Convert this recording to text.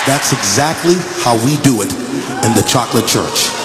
That's exactly how we do it in the Chocolate Church.